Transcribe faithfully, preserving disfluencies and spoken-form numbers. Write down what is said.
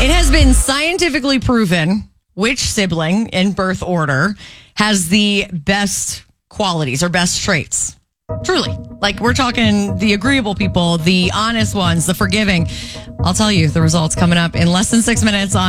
It has been scientifically proven which sibling in birth order has the best qualities or best traits. Truly. Like, we're talking the agreeable people, the honest ones, the forgiving. I'll tell you the results coming up in less than six minutes on